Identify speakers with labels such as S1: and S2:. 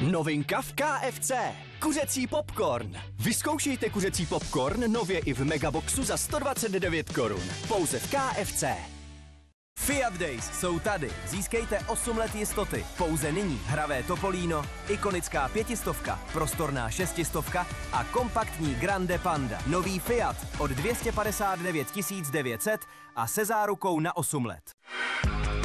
S1: Novinka v KFC. Kuřecí popcorn. Vyzkoušejte kuřecí popcorn nově i v Megaboxu za 129 korun. Pouze v KFC.
S2: Fiat Days jsou tady. Získejte 8 let jistoty. Pouze nyní hravé Topolino, ikonická 500, prostorná 600 a kompaktní Grande Panda. Nový Fiat od 259 900 a se zárukou na 8 let.